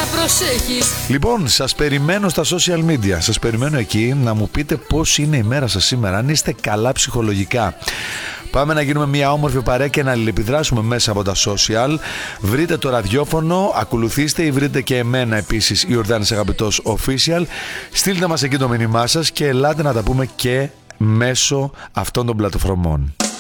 να προσέχεις. Λοιπόν, σας περιμένω στα social media. Σας περιμένω εκεί να μου πείτε πώς είναι η μέρα σας σήμερα, αν είστε καλά ψυχολογικά. Πάμε να γίνουμε μια όμορφη παρέα και να αλληλεπιδράσουμε μέσα από τα social. Βρείτε το ραδιόφωνο, ακολουθήστε ή βρείτε και εμένα επίσης, Ιορδάνης Αγαπητός Official. Στείλτε μας εκεί το μήνυμά σας και ελάτε να τα πούμε και μέσω αυτών των πλατφορμών.